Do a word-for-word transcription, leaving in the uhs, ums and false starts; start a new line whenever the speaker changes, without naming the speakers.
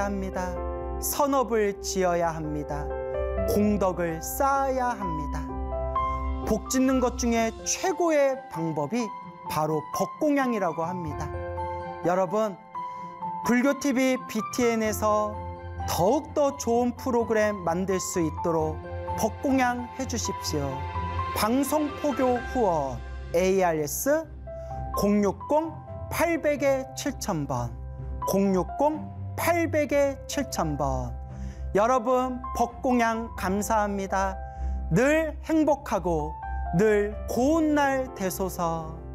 합니다. 선업을 지어야 합니다. 공덕을 쌓아야 합니다. 복 짓는 것 중에 최고의 방법이 바로 법공양이라고 합니다. 여러분, 불교티비 비티엔에서 더욱더 좋은 프로그램 만들 수 있도록 법공양 해주십시오. 방송포교 후원 에이알에스 공육공 팔백 칠천 번 공육공 팔백 칠천 번. 여러분, 법공양 감사합니다. 늘 행복하고 늘 고운 날 되소서.